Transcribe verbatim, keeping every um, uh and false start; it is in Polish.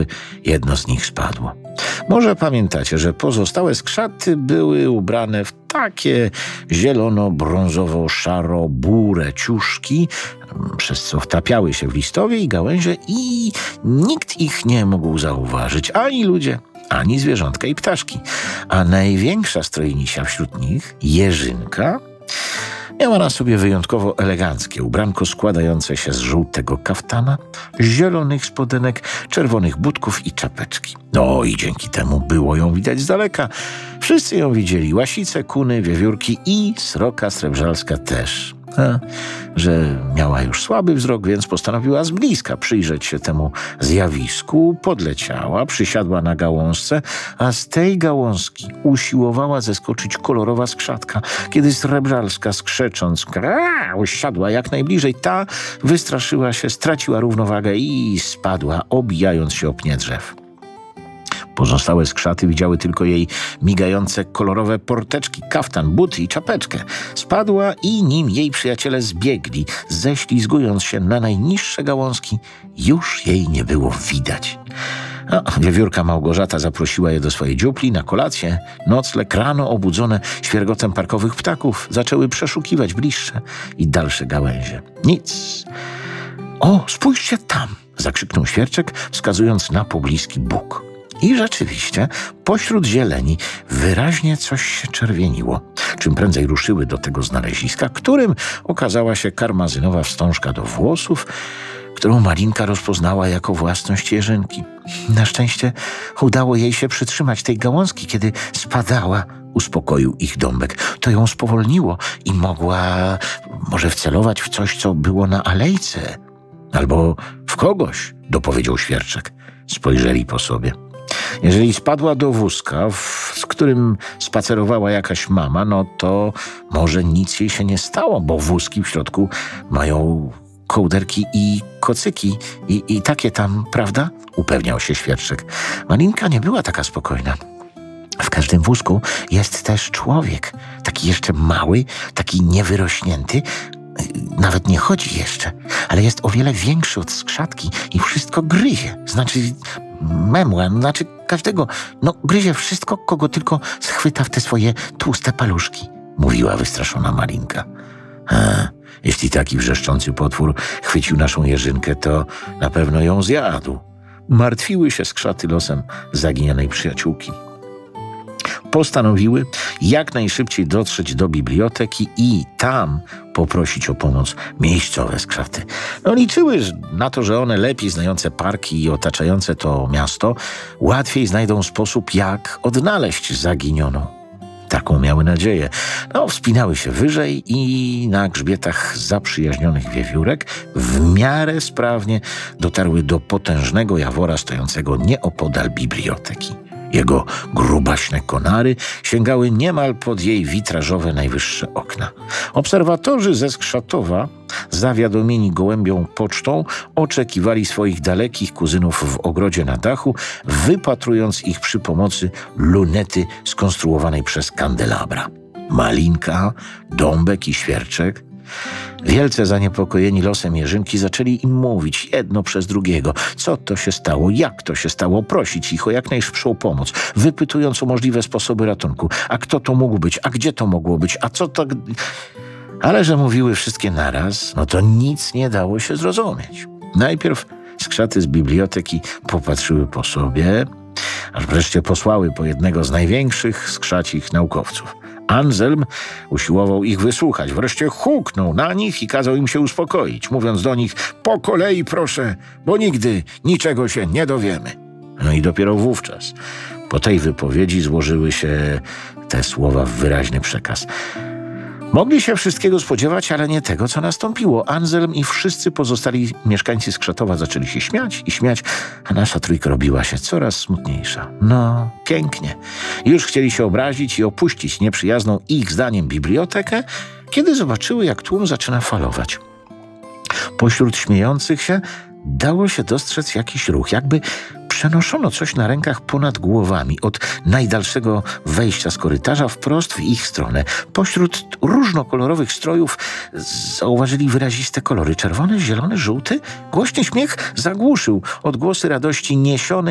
głowy jedno z nich spadło. Może pamiętacie, że pozostałe skrzaty były ubrane w takie zielono-brązowo-szaro-bure ciuszki, przez co wtapiały się w listowie i gałęzie i nikt ich nie mógł zauważyć, ani ludzie, ani zwierzątka i ptaszki. A największa strojnisia wśród nich, Jerzynka, miała na sobie wyjątkowo eleganckie ubranko składające się z żółtego kaftana, zielonych spodenek, czerwonych butków i czapeczki. No i dzięki temu było ją widać z daleka. Wszyscy ją widzieli, łasice, kuny, wiewiórki i sroka srebrzalska też. A, że miała już słaby wzrok, więc postanowiła z bliska przyjrzeć się temu zjawisku. Podleciała, przysiadła na gałązce, a z tej gałązki usiłowała zeskoczyć kolorowa skrzatka. Kiedy srebrzalska, skrzecząc, usiadła jak najbliżej, ta wystraszyła się, straciła równowagę i spadła, obijając się o pnie drzew. Pozostałe skrzaty widziały tylko jej migające kolorowe porteczki, kaftan, buty i czapeczkę. Spadła i nim jej przyjaciele zbiegli, ześlizgując się na najniższe gałązki, już jej nie było widać. A wiewiórka Małgorzata zaprosiła je do swojej dziupli na kolację. Nocleg rano obudzone świergotem parkowych ptaków zaczęły przeszukiwać bliższe i dalsze gałęzie. Nic. O, spójrzcie tam! Zakrzyknął świerczek, wskazując na pobliski bóg. I rzeczywiście pośród zieleni wyraźnie coś się czerwieniło. Czym prędzej ruszyły do tego znaleziska, którym okazała się karmazynowa wstążka do włosów, którą Malinka rozpoznała jako własność Jerzynki. Na szczęście udało jej się przytrzymać tej gałązki, kiedy spadała. Uspokoił ich Dąbek. To ją spowolniło i mogła może wcelować w coś, co było na alejce. Albo w kogoś, dopowiedział świerczek. Spojrzeli po sobie. Jeżeli spadła do wózka, w, z którym spacerowała jakaś mama, no to może nic jej się nie stało, bo wózki w środku mają kołderki i kocyki i, i takie tam, prawda? Upewniał się świerczek. Malinka nie była taka spokojna. W każdym wózku jest też człowiek, taki jeszcze mały, taki niewyrośnięty, nawet nie chodzi jeszcze, ale jest o wiele większy od skrzatki i wszystko gryzie. Znaczy memła, znaczy każdego. No gryzie wszystko, kogo tylko schwyta w te swoje tłuste paluszki, mówiła wystraszona Malinka. A, jeśli taki wrzeszczący potwór chwycił naszą Jerzynkę, to na pewno ją zjadł. Martwiły się skrzaty losem zaginionej przyjaciółki. Postanowiły jak najszybciej dotrzeć do biblioteki i tam poprosić o pomoc miejscowe skrzaty. No, liczyły na to, że one lepiej znające parki i otaczające to miasto łatwiej znajdą sposób, jak odnaleźć zaginioną. Taką miały nadzieję. No, wspinały się wyżej i na grzbietach zaprzyjaźnionych wiewiórek w miarę sprawnie dotarły do potężnego jawora stojącego nieopodal biblioteki. Jego grubaśne konary sięgały niemal pod jej witrażowe najwyższe okna. Obserwatorzy ze Skrzatowa, zawiadomieni gołębią pocztą, oczekiwali swoich dalekich kuzynów w ogrodzie na dachu, wypatrując ich przy pomocy lunety skonstruowanej przez kandelabra. Malinka, Dąbek i Świerczek, wielce zaniepokojeni losem Jerzynki, zaczęli im mówić jedno przez drugiego, co to się stało, jak to się stało, prosić ich o jak najszybszą pomoc, wypytując o możliwe sposoby ratunku. A kto to mógł być? A gdzie to mogło być? A co to... Ale że mówiły wszystkie naraz, no to nic nie dało się zrozumieć. Najpierw skrzaty z biblioteki popatrzyły po sobie, aż wreszcie posłały po jednego z największych skrzacich naukowców. Anselm usiłował ich wysłuchać. Wreszcie huknął na nich i kazał im się uspokoić, mówiąc do nich: po kolei proszę, bo nigdy niczego się nie dowiemy. No i dopiero wówczas, po tej wypowiedzi, złożyły się te słowa w wyraźny przekaz. Mogli się wszystkiego spodziewać, ale nie tego, co nastąpiło. Anselm i wszyscy pozostali mieszkańcy Skrzatowa zaczęli się śmiać i śmiać, a nasza trójka robiła się coraz smutniejsza. No, pięknie. Już chcieli się obrazić i opuścić nieprzyjazną ich zdaniem bibliotekę, kiedy zobaczyły, jak tłum zaczyna falować. Pośród śmiejących się dało się dostrzec jakiś ruch, jakby przenoszono coś na rękach ponad głowami od najdalszego wejścia z korytarza wprost w ich stronę. Pośród różnokolorowych strojów zauważyli wyraziste kolory: czerwony, zielony, żółty. Głośny śmiech zagłuszył odgłosy radości niesionej